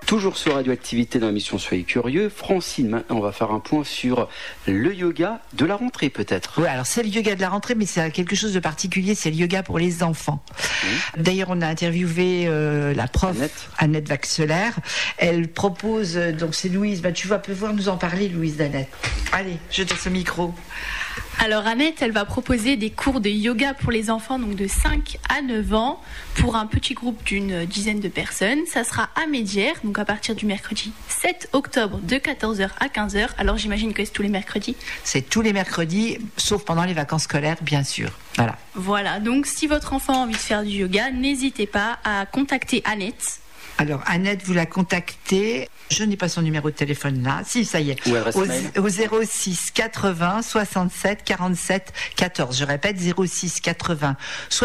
Toujours sur Radioactivité dans l'émission Soyez Curieux. Francine, maintenant on va faire un point sur le yoga de la rentrée peut-être. Oui, alors c'est le yoga de la rentrée, mais c'est quelque chose de particulier, c'est le yoga pour les enfants. D'ailleurs, on a interviewé la prof Annette Vaxelaire. Elle propose, donc c'est Louise, tu vas pouvoir nous en parler, Louise d'Annette. Allez, je te laisse le micro. Alors Annette, elle va proposer des cours de yoga pour les enfants, donc de 5 à 9 ans, pour un petit groupe d'une dizaine de personnes. Ça sera à Médières, donc à partir du mercredi 7 octobre de 14h à 15h. Alors j'imagine que c'est tous les mercredis. C'est tous les mercredis, sauf pendant les vacances scolaires, bien sûr. Voilà, donc si votre enfant a envie de faire du yoga, n'hésitez pas à contacter Annette. Alors Annette, vous la contactez. Je n'ai pas son numéro de téléphone là. Si, ça y est. Au 06 80 67 47 14. Je répète, 06 80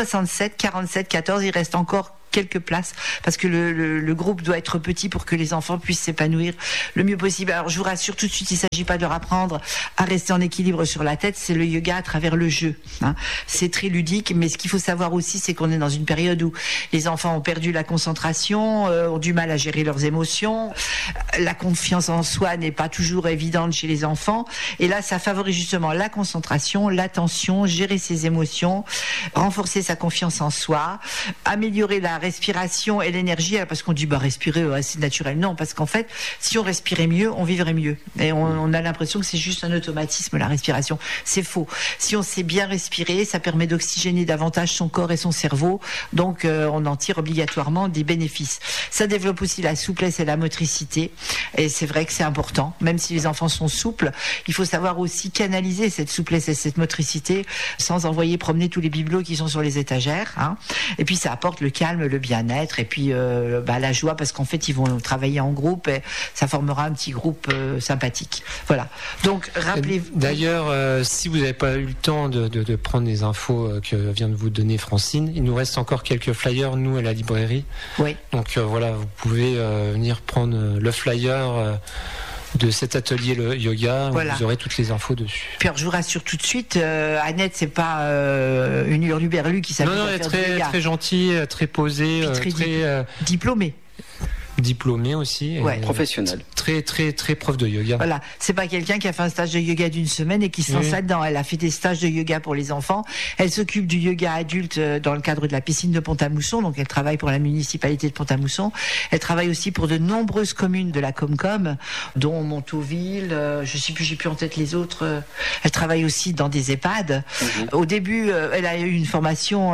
67 47 14. Il reste encore quelques places parce que le groupe doit être petit pour que les enfants puissent s'épanouir le mieux possible. Alors je vous rassure tout de suite, il ne s'agit pas de leur apprendre à rester en équilibre sur la tête, c'est le yoga à travers le jeu. C'est très ludique, mais ce qu'il faut savoir aussi, c'est qu'on est dans une période où les enfants ont perdu la concentration, ont du mal à gérer leurs émotions, la confiance en soi n'est pas toujours évidente chez les enfants, et là ça favorise justement la concentration, l'attention, gérer ses émotions, renforcer sa confiance en soi, améliorer la respiration et l'énergie, parce qu'on dit respirer c'est naturel. Non, parce qu'en fait si on respirait mieux, on vivrait mieux, et on a l'impression que c'est juste un automatisme, la respiration. C'est faux. Si on sait bien respirer, ça permet d'oxygéner davantage son corps et son cerveau, donc on en tire obligatoirement des bénéfices. Ça développe aussi la souplesse et la motricité, et c'est vrai que c'est important. Même si les enfants sont souples, il faut savoir aussi canaliser cette souplesse et cette motricité sans envoyer promener tous les bibelots qui sont sur les étagères, et puis ça apporte le calme, le bien-être, et puis la joie, parce qu'en fait ils vont travailler en groupe et ça formera un petit groupe sympathique. Voilà. Donc rappelez-vous. D'ailleurs, si vous n'avez pas eu le temps de prendre les infos que vient de vous donner Francine, il nous reste encore quelques flyers, nous, à la librairie. Oui. Donc voilà, vous pouvez venir prendre le flyer de cet atelier le yoga, voilà. Vous aurez toutes les infos dessus. Puis alors, je vous rassure tout de suite, Annette, c'est pas une hurluberlu qui s'amuse à faire du yoga. Très gentille, très posée, très diplômée. Diplômée aussi, professionnelle, très prof de yoga. Voilà, c'est pas quelqu'un qui a fait un stage de yoga d'une semaine et qui se lance là-dedans. Elle a fait des stages de yoga pour les enfants. Elle s'occupe du yoga adulte dans le cadre de la piscine de Pont-à-Mousson. Donc elle travaille pour la municipalité de Pont-à-Mousson. Elle travaille aussi pour de nombreuses communes de la Comcom, dont Montauville. Je sais plus, j'ai plus en tête les autres. Elle travaille aussi dans des EHPAD. Au début, elle a eu une formation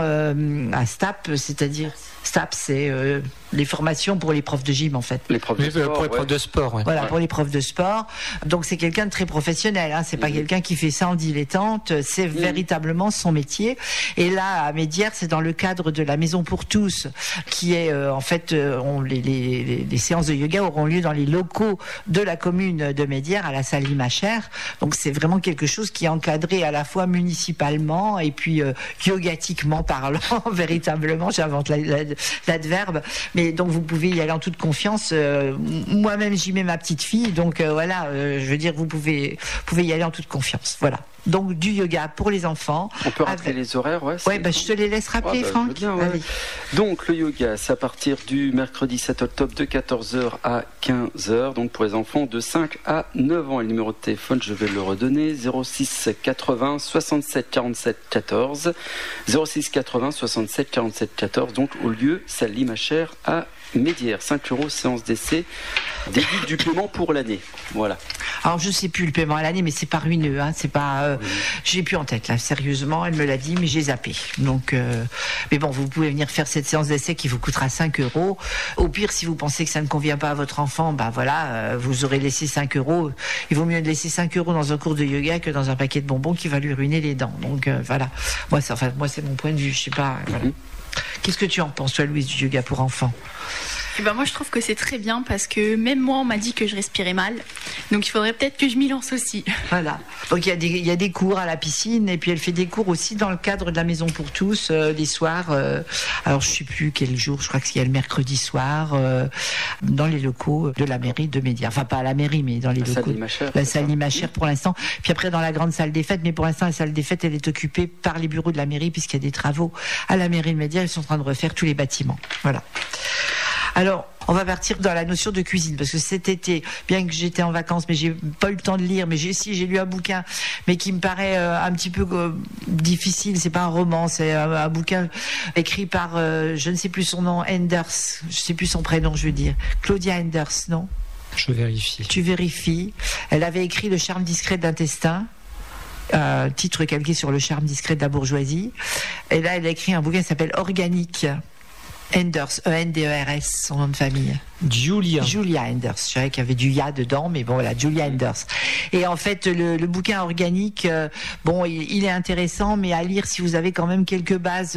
à STAP, c'est-à-dire STAP, c'est les formations pour les profs de gym en fait. Les profs de sport, pour les profs de sport. Voilà, pour les profs de sport. Donc c'est quelqu'un de très professionnel. C'est pas quelqu'un qui fait ça en dilettante. C'est véritablement son métier. Et là, à Médières, c'est dans le cadre de la Maison pour tous, qui est en fait, les séances de yoga auront lieu dans les locaux de la commune de Médières, à la salle Limachère. Donc c'est vraiment quelque chose qui est encadré à la fois municipalement et puis yogatiquement parlant, véritablement. J'invente l'adverbe. Mais donc vous pouvez y aller en toute confiance. Moi-même j'y mets ma petite fille, donc je veux dire vous pouvez y aller en toute confiance. Voilà. Donc du yoga pour les enfants. On peut rappeler les horaires, je te les laisse rappeler, Franck. Bien, donc le yoga, c'est à partir du mercredi 7 octobre de 14h à 15h, donc pour les enfants de 5 à 9 ans. Et le numéro de téléphone, je vais le redonner, 06 80 67 47 14. 06 80 67 47 14, donc au lieu salle Limachère à Médières. 5 € séance d'essai. Début du paiement pour l'année. Voilà. Alors je sais plus le paiement à l'année, mais c'est pas ruineux, c'est pas. J'ai plus en tête là, sérieusement, elle me l'a dit, mais j'ai zappé. Donc, mais bon, vous pouvez venir faire cette séance d'essai qui vous coûtera 5 €. Au pire, si vous pensez que ça ne convient pas à votre enfant, vous aurez laissé 5 €. Il vaut mieux laisser 5 € dans un cours de yoga que dans un paquet de bonbons qui va lui ruiner les dents. Donc voilà. Moi, c'est mon point de vue. Je sais pas. Voilà. Qu'est-ce que tu en penses, toi, Louise, du yoga pour enfants ? Moi je trouve que c'est très bien parce que même moi on m'a dit que je respirais mal, donc il faudrait peut-être que je m'y lance aussi. Voilà, donc il y a des cours à la piscine et puis elle fait des cours aussi dans le cadre de la Maison pour tous, les soirs, alors je sais plus quel jour, je crois qu'il y a le mercredi soir, dans les locaux de la mairie de Médières, enfin pas à la mairie mais dans les locaux, la salle Limachère pour l'instant, puis après dans la grande salle des fêtes, mais pour l'instant la salle des fêtes elle est occupée par les bureaux de la mairie puisqu'il y a des travaux à la mairie de Médières, ils sont en train de refaire tous les bâtiments, voilà. Alors, On va partir dans la notion de cuisine, parce que cet été, bien que j'étais en vacances, mais j'ai pas eu le temps de lire, mais j'ai lu un bouquin, mais qui me paraît un petit peu difficile. C'est pas un roman, c'est un bouquin écrit par, je ne sais plus son nom, Enders, je sais plus son prénom, je veux dire, Claudia Enders, non? Je vérifie. Tu vérifies. Elle avait écrit Le charme discret de l'intestin. Titre calqué sur le charme discret de la bourgeoisie. Et là, elle a écrit un bouquin qui s'appelle Organique. Enders, E-N-D-E-R-S, son nom de famille. Julia Enders. Je savais qu'il y avait du ya dedans, mais bon, voilà, Julia Enders. Et en fait, le bouquin organique, il est intéressant, mais à lire si vous avez quand même quelques bases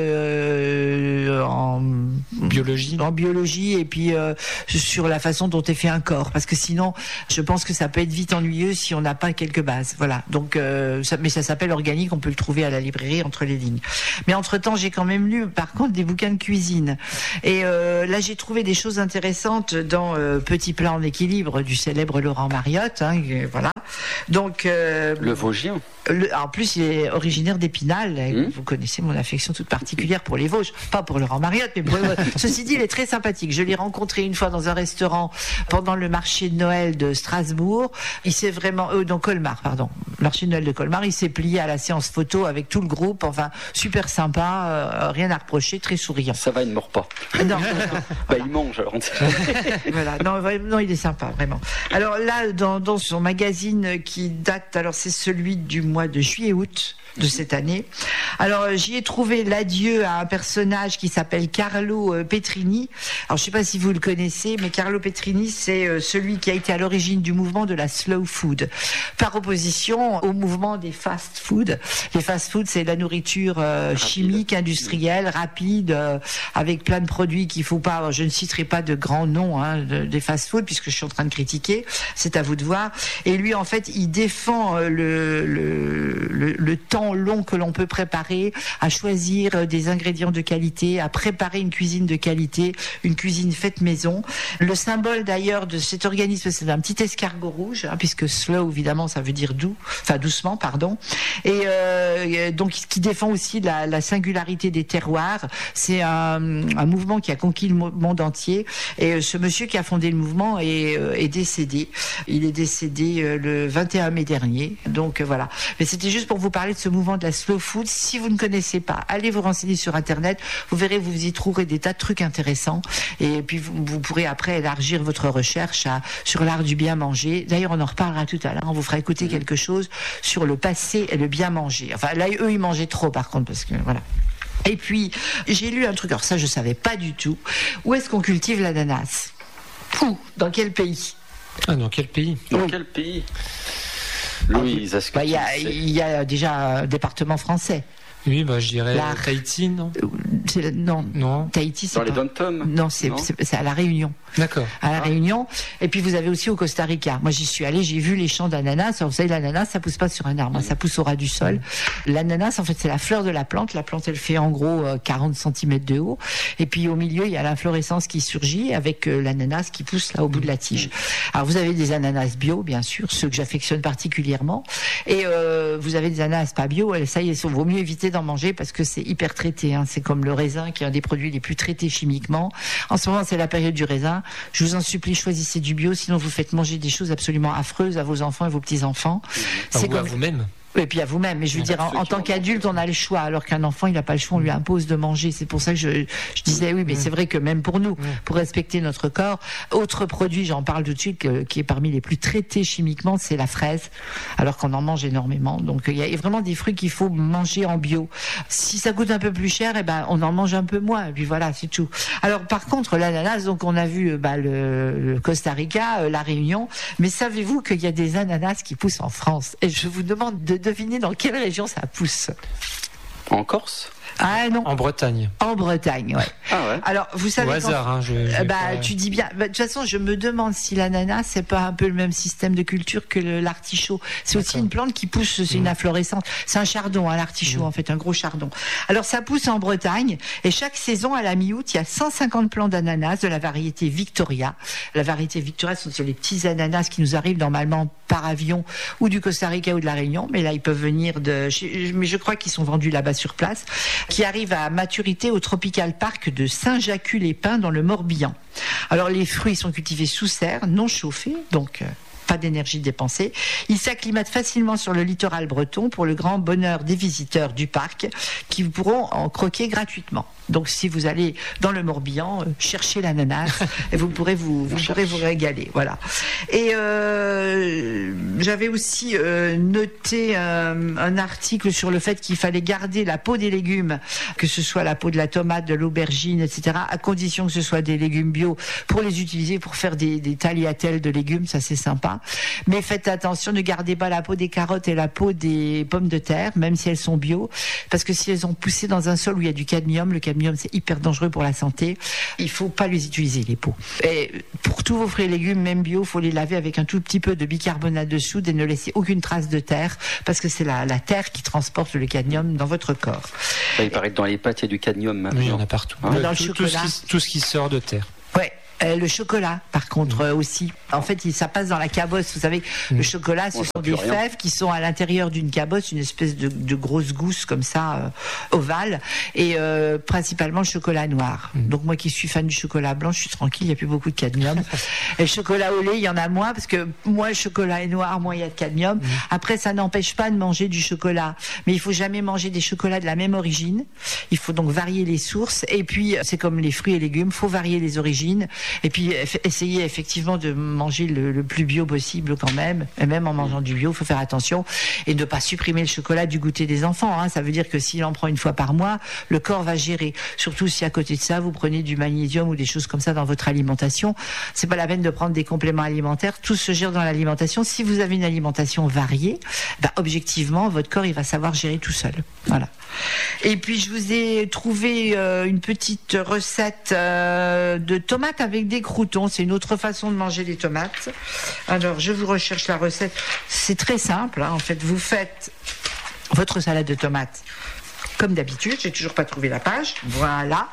en biologie, et puis sur la façon dont est fait un corps, parce que sinon, je pense que ça peut être vite ennuyeux si on n'a pas quelques bases. Voilà. Donc, mais ça s'appelle Organique, on peut le trouver à la librairie entre les lignes. Mais entre-temps, j'ai quand même lu, par contre, des bouquins de cuisine. Et là, j'ai trouvé des choses intéressantes dans Petit plat en équilibre du célèbre Laurent Mariotte. Voilà. Donc le Vosgien. En plus, il est originaire d'Épinal. Vous connaissez mon affection toute particulière pour les Vosges, pas pour Laurent Mariotte, mais pour ceci dit, il est très sympathique. Je l'ai rencontré une fois dans un restaurant pendant le marché de Noël de Strasbourg. Il s'est vraiment, Colmar, pardon, marché de Noël de Colmar. Il s'est plié à la séance photo avec tout le groupe. Enfin, super sympa, rien à reprocher, très souriant. Ça va, il ne mord pas. Non. Il mange alors. Voilà, non, il est sympa, vraiment. Alors là, dans son magazine qui date, alors c'est celui du mois de juillet-août de cette année. Alors j'y ai trouvé l'adieu à un personnage qui s'appelle Carlo Petrini. Alors je sais pas si vous le connaissez, mais Carlo Petrini, c'est celui qui a été à l'origine du mouvement de la slow food, par opposition au mouvement des fast food. Les fast food, c'est la nourriture chimique, industrielle, rapide, avec plein de produits qu'il faut pas. Je ne citerai pas de grands noms des fast food puisque je suis en train de critiquer. C'est à vous de voir. Et lui, en fait, il défend le temps long que l'on peut préparer, à choisir des ingrédients de qualité, à préparer une cuisine de qualité, une cuisine faite maison. Le symbole d'ailleurs de cet organisme, c'est un petit escargot rouge, puisque slow évidemment ça veut dire doucement, pardon. Et donc qui défend aussi la singularité des terroirs. C'est un mouvement qui a conquis le monde entier. Et ce monsieur qui a fondé le mouvement est décédé. Il est décédé le 21 mai dernier. Donc voilà. Mais c'était juste pour vous parler de ce mouvement de la slow food. Si vous ne connaissez pas, allez vous renseigner sur Internet. Vous verrez, vous y trouverez des tas de trucs intéressants. Et puis vous pourrez après élargir votre recherche sur l'art du bien manger. D'ailleurs, on en reparlera tout à l'heure. On vous fera écouter quelque chose sur le passé et le bien manger. Enfin, là, eux, ils mangeaient trop, par contre, parce que voilà. Et puis, j'ai lu un truc, alors ça, je savais pas du tout. Où est-ce qu'on cultive l'ananas ? Dans quel pays ? Dans quel pays ? Dans quel pays ? Louise, est-ce que il y a déjà un département français. Oui, je dirais Tahiti, non ? Non. Tahiti, c'est dans les dom-toms ? Non, c'est à La Réunion. D'accord. À La Réunion. Et puis vous avez aussi au Costa Rica. Moi, j'y suis allée, j'ai vu les champs d'ananas. Alors, vous savez, l'ananas, ça pousse pas sur un arbre, ça pousse au ras du sol. L'ananas, en fait, c'est la fleur de la plante. La plante, elle fait en gros 40 cm de haut. Et puis au milieu, il y a l'inflorescence qui surgit avec l'ananas qui pousse là au bout de la tige. Alors vous avez des ananas bio, bien sûr, ceux que j'affectionne particulièrement. Et vous avez des ananas pas bio. Ça y est, vaut mieux éviter d'en manger parce que c'est hyper traité. C'est comme le raisin qui est un des produits les plus traités chimiquement. En ce moment, c'est la période du raisin. Je vous en supplie, choisissez du bio, sinon vous faites manger des choses absolument affreuses à vos enfants et vos petits-enfants. C'est comme à vous-même. Et puis à vous-même. Mais je veux dire, en tant qu'adulte, on a le choix, alors qu'un enfant, il n'a pas le choix, on lui impose de manger. C'est pour ça que je disais, oui, mais c'est vrai que même pour nous, pour respecter notre corps, autre produit, j'en parle tout de suite, qui est parmi les plus traités chimiquement, c'est la fraise, alors qu'on en mange énormément. Donc il y a vraiment des fruits qu'il faut manger en bio. Si ça coûte un peu plus cher, on en mange un peu moins. Et puis voilà, c'est tout. Alors par contre, l'ananas, donc on a vu le Costa Rica, la Réunion, mais savez-vous qu'il y a des ananas qui poussent en France ? Et je vous demande de deviner dans quelle région ça pousse. En Corse ? Ah non. En Bretagne. En Bretagne, ouais. Ah ouais. Alors, vous savez. Au hasard, tu dis bien. De toute façon, je me demande si l'ananas, c'est pas un peu le même système de culture que l'artichaut. C'est aussi une plante qui pousse, c'est une inflorescence. C'est un chardon, l'artichaut, en fait, un gros chardon. Alors, ça pousse en Bretagne, et chaque saison, à la mi-août, il y a 150 plants d'ananas de la variété Victoria. La variété Victoria, ce sont les petits ananas qui nous arrivent normalement par avion, ou du Costa Rica ou de la Réunion, mais là, ils peuvent venir mais je crois qu'ils sont vendus là-bas sur place. qui arrive à maturité au Tropical Park de Saint-Jacques-les-Pins dans le Morbihan. Alors les fruits sont cultivés sous serre, non chauffés, donc pas d'énergie dépensée. Ils s'acclimatent facilement sur le littoral breton pour le grand bonheur des visiteurs du parc qui pourront en croquer gratuitement. Donc si vous allez dans le Morbihan, cherchez l'ananas et vous pourrez vous régaler. Voilà. Et j'avais aussi noté un article sur le fait qu'il fallait garder la peau des légumes, que ce soit la peau de la tomate, de l'aubergine, etc., à condition que ce soit des légumes bio, pour les utiliser pour faire des tagliatelles de légumes, ça c'est sympa. Mais faites attention, ne gardez pas la peau des carottes et la peau des pommes de terre, même si elles sont bio, parce que si elles ont poussé dans un sol où il y a du cadmium, le cadmium c'est hyper dangereux pour la santé, il faut pas les utiliser, les peaux. Et pour tous vos fruits et légumes, même bio, il faut les laver avec un tout petit peu de bicarbonate de soude et ne laisser aucune trace de terre, parce que c'est la terre qui transporte le cadmium dans votre corps. Il paraît que dans les pâtes il y a du cadmium maintenant. Oui, il y en a partout. Dans le chocolat. Tout ce qui sort de terre. Ouais. Le chocolat, par contre, aussi. En fait, ça passe dans la cabosse. Vous savez, le chocolat, ce sont des fèves qui sont à l'intérieur d'une cabosse, une espèce de grosse gousse comme ça, ovale, et principalement le chocolat noir. Donc moi qui suis fan du chocolat blanc, je suis tranquille, il n'y a plus beaucoup de cadmium. Et le chocolat au lait, il y en a moins, parce que moins le chocolat est noir, moins il y a de cadmium. Après, ça n'empêche pas de manger du chocolat, mais il faut jamais manger des chocolats de la même origine. Il faut donc varier les sources, et puis c'est comme les fruits et légumes, il faut varier les origines. Et puis essayez effectivement de manger le plus bio possible quand même. Et même en mangeant du bio, il faut faire attention et ne pas supprimer le chocolat du goûter des enfants. Hein. Ça veut dire que s'il en prend une fois par mois, le corps va gérer. Surtout si à côté de ça, vous prenez du magnésium ou des choses comme ça dans votre alimentation. C'est pas la peine de prendre des compléments alimentaires. Tout se gère dans l'alimentation. Si vous avez une alimentation variée, objectivement, votre corps il va savoir gérer tout seul. Voilà. Et puis je vous ai trouvé une petite recette de tomates avec des croûtons. C'est une autre façon de manger les tomates. Alors je vous recherche la recette. C'est très simple, hein. En fait, vous faites votre salade de tomates comme d'habitude. J'ai toujours pas trouvé la page. Voilà.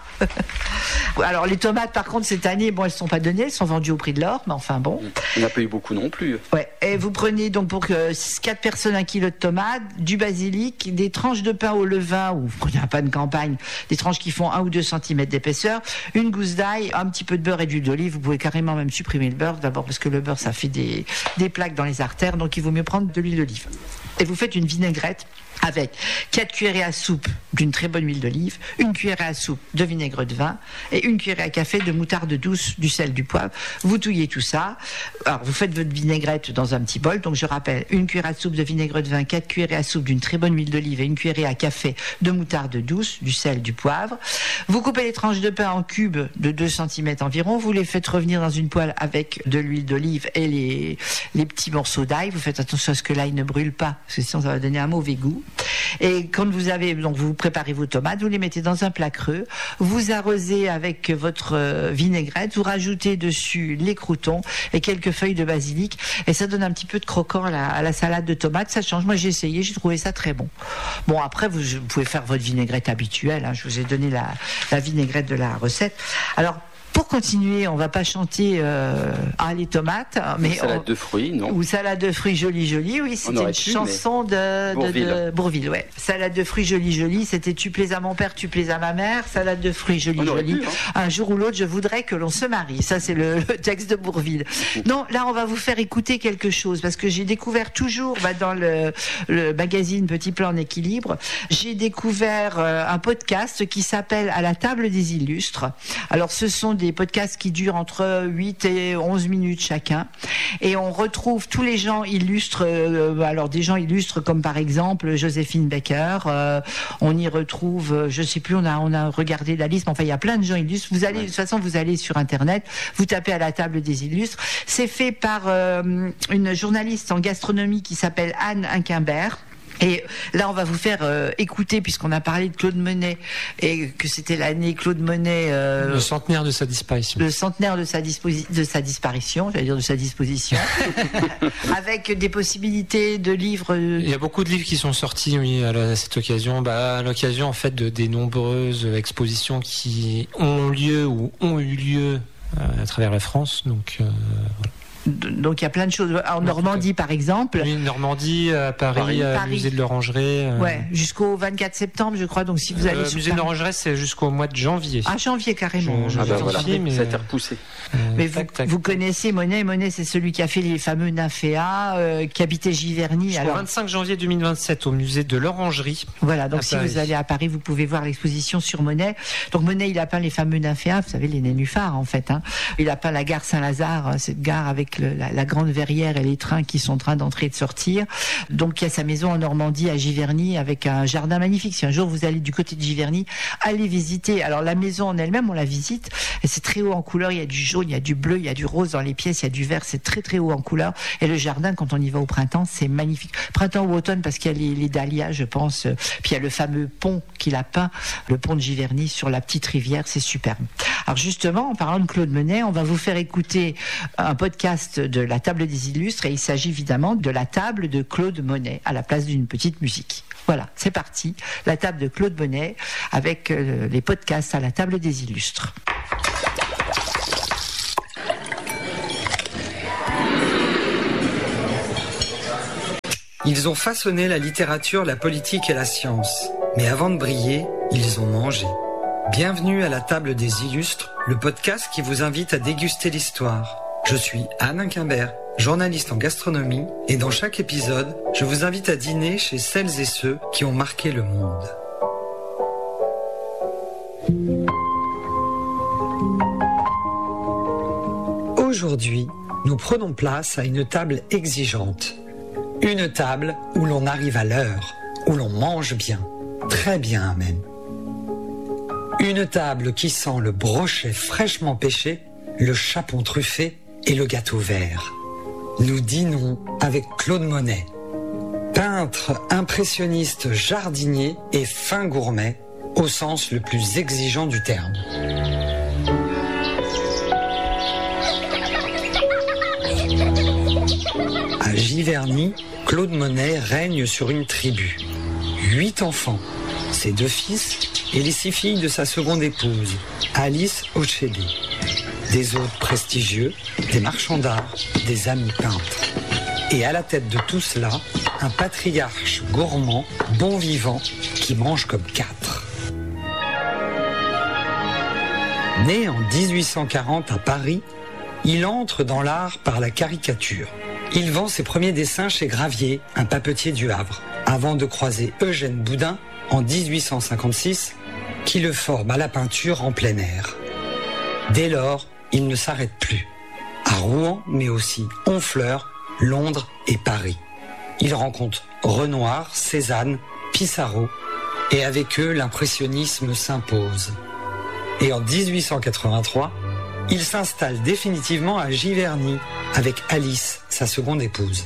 Alors les tomates, par contre, cette année, bon, elles sont pas données, elles sont vendues au prix de l'or, mais enfin bon. On n'a pas eu beaucoup non plus. Ouais. Et vous prenez donc pour 4 personnes 1 kilo de tomates, du basilic, des tranches de pain au levain, ou vous prenez un pain de campagne, des tranches qui font 1 ou 2 cm d'épaisseur, une gousse d'ail, un petit peu de beurre et d'huile d'olive. Vous pouvez carrément même supprimer le beurre, d'abord parce que le beurre ça fait des plaques dans les artères, donc il vaut mieux prendre de l'huile d'olive. Et vous faites une vinaigrette avec 4 cuillerées à soupe d'une très bonne huile d'olive, 1 cuillerée à soupe de vinaigre de vin et 1 cuillerée à café de moutarde douce, du sel, du poivre. Vous touillez tout ça. Alors vous faites votre vinaigrette dans un petit bol. Donc je rappelle, 1 cuillerée à soupe de vinaigre de vin, 4 cuillerées à soupe d'une très bonne huile d'olive et 1 cuillerée à café de moutarde douce, du sel, du poivre. Vous coupez les tranches de pain en cubes de 2 cm environ. Vous les faites revenir dans une poêle avec de l'huile d'olive et les petits morceaux d'ail. Vous faites attention à ce que l'ail ne brûle pas, parce que sinon ça va donner un mauvais goût. Et quand vous préparez vos tomates, vous les mettez dans un plat creux, vous arrosez avec votre vinaigrette, vous rajoutez dessus les croûtons et quelques feuilles de basilic, et ça donne un petit peu de croquant à la salade de tomates. Ça change. Moi j'ai essayé, j'ai trouvé ça très bon. Bon, après vous pouvez faire votre vinaigrette habituelle, hein. Je vous ai donné la vinaigrette de la recette. Alors pour continuer, on va pas chanter les tomates, mais salade de fruits, non? Ou salade de fruits jolie, oui, c'était une chanson de Bourvil, ouais. Salade de fruits jolie, c'était tu plais à mon père, tu plais à ma mère. Salade de fruits jolie. Un jour ou l'autre, je voudrais que l'on se marie. Ça, c'est le texte de Bourvil. Non, là, on va vous faire écouter quelque chose parce que j'ai découvert toujours dans le magazine Petit Plan en équilibre, j'ai découvert un podcast qui s'appelle À la table des illustres. Alors, ce sont des podcasts qui durent entre 8 et 11 minutes chacun. Et on retrouve tous les gens illustres, alors des gens illustres comme par exemple Joséphine Baker, on y retrouve, je sais plus, on a regardé la liste, mais enfin il y a plein de gens illustres. Vous allez, de toute façon, vous allez sur Internet, vous tapez À la table des illustres. C'est fait par une journaliste en gastronomie qui s'appelle Anne Inquimbert. Et là, on va vous faire écouter, puisqu'on a parlé de Claude Monet, et que c'était l'année Claude Monet... le centenaire de sa disparition. Le centenaire de sa disparition, j'allais dire de sa disposition, avec des possibilités de livres... Il y a beaucoup de livres qui sont sortis, oui, à cette occasion. À l'occasion, en fait, des nombreuses expositions qui ont lieu ou ont eu lieu à travers la France, donc... voilà. Donc il y a plein de choses. En Normandie, par exemple. Oui, Normandie, Paris, musée de l'Orangerie. Ouais, jusqu'au 24 septembre, je crois. Donc si vous allez musée de l'Orangerie, c'est jusqu'au mois de janvier. Ah, janvier carrément. Voilà. Mais ça a été repoussé. Mais vous connaissez Monet. Monet, c'est celui qui a fait les fameux nymphéas, qui habitait Giverny. Jusqu'au 25 janvier 2027 au musée de l'Orangerie. Voilà. Donc si vous allez à Paris, vous pouvez voir l'exposition sur Monet. Donc Monet, il a peint les fameux nymphéas, vous savez, les nénuphars en fait. Il a peint la gare Saint-Lazare, cette gare avec la grande verrière et les trains qui sont en train d'entrer et de sortir. Donc il y a sa maison en Normandie à Giverny avec un jardin magnifique. Si un jour vous allez du côté de Giverny, allez visiter. Alors la maison en elle-même, on la visite et c'est très haut en couleur. Il y a du jaune, il y a du bleu, il y a du rose dans les pièces, il y a du vert. C'est très très haut en couleur. Et le jardin, quand on y va au printemps, c'est magnifique. Printemps ou automne parce qu'il y a les dahlias, je pense. Puis il y a le fameux pont qu'il a peint, le pont de Giverny sur la petite rivière. C'est superbe. Alors justement, en parlant de Claude Monet, on va vous faire écouter un podcast de la Table des Illustres et il s'agit évidemment de la table de Claude Monet à la place d'une petite musique. Voilà, c'est parti. La table de Claude Monet avec les podcasts à la Table des Illustres. Ils ont façonné la littérature, la politique et la science. Mais avant de briller, ils ont mangé. Bienvenue à la Table des Illustres, le podcast qui vous invite à déguster l'histoire. Je suis Anne Quimber, journaliste en gastronomie, et dans chaque épisode, je vous invite à dîner chez celles et ceux qui ont marqué le monde. Aujourd'hui, nous prenons place à une table exigeante. Une table où l'on arrive à l'heure, où l'on mange bien, très bien même. Une table qui sent le brochet fraîchement pêché, le chapon truffé et le gâteau vert. Nous dînons avec Claude Monet, peintre, impressionniste, jardinier et fin gourmet, au sens le plus exigeant du terme. À Giverny, Claude Monet règne sur une tribu. 8 enfants, ses 2 fils et les 6 filles de sa seconde épouse, Alice Ochedi. Des hôtes prestigieux, des marchands d'art, des amis peintres. Et à la tête de tout cela, un patriarche gourmand, bon vivant, qui mange comme 4. Né en 1840 à Paris, il entre dans l'art par la caricature. Il vend ses premiers dessins chez Gravier, un papetier du Havre, avant de croiser Eugène Boudin en 1856, qui le forme à la peinture en plein air. Dès lors, il ne s'arrête plus. À Rouen, mais aussi Honfleur, Londres et Paris. Il rencontre Renoir, Cézanne, Pissarro, et avec eux, l'impressionnisme s'impose. Et en 1883, il s'installe définitivement à Giverny avec Alice, sa seconde épouse.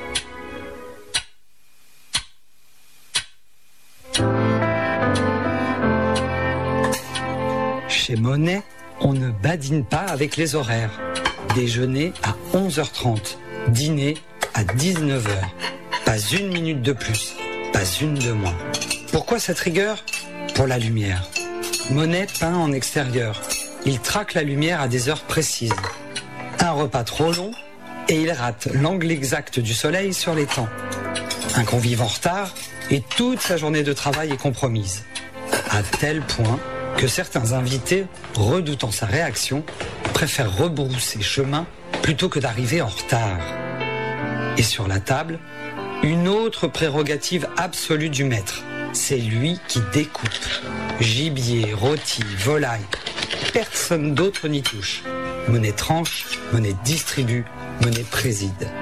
Chez Monet, on ne badine pas avec les horaires. Déjeuner à 11h30, dîner à 19h. Pas une minute de plus, pas une de moins. Pourquoi cette rigueur ? Pour la lumière. Monet peint en extérieur. Il traque la lumière à des heures précises. Un repas trop long et il rate l'angle exact du soleil sur les temps. Un convive en retard et toute sa journée de travail est compromise. À tel point que certains invités, redoutant sa réaction, préfèrent rebrousser chemin plutôt que d'arriver en retard. Et sur la table, une autre prérogative absolue du maître. C'est lui qui découpe. Gibier, rôti, volaille. Personne d'autre n'y touche. Monet tranche, Monet distribue, Monet préside.